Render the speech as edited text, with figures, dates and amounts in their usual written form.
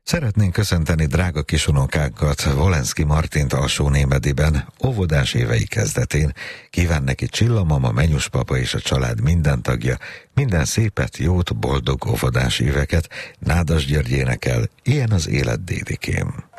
Szeretnénk köszönteni drága kisунokánkat, Volenszky Martint Alsó-Némediben, óvodás évei kezdetén. Kíván neki Csilla mama, Menyus papa és a család minden tagja minden szépet, jót, boldog óvodás éveket. Nádas György énekel, ilyen az élet, dédikém.